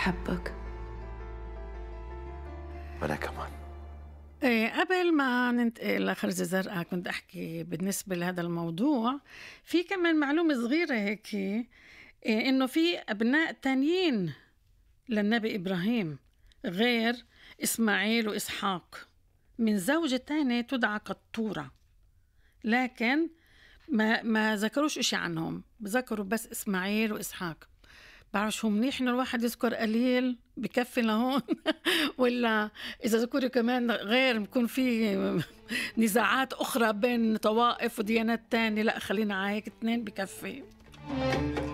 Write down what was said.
بحبك. وأنا كمان. قبل ما ننتقل لخرزة زرقاء كنت أحكي بالنسبة لهذا الموضوع في كمان معلومة صغيرة هيك، إنه في أبناء تانيين للنبي إبراهيم غير إسماعيل وإسحاق من زوجة تانية تدعى قطورة، لكن ما ذكروش إشي عنهم، بذكروا بس إسماعيل وإسحاق. بعرفش هو منيح إنه الواحد يذكر قليل بكفي لهون ولا إذا ذكروا كمان غير بكون في نزاعات أخرى بين طوائف وديانات تانية؟ لا، خلينا على هيك 2 بكفي.